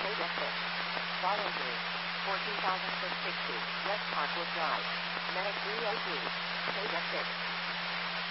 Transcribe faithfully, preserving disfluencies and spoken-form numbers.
K six. Follow me. fourteen thousand six hundred sixty. West Parkwood Drive. Medic three oh two. K six.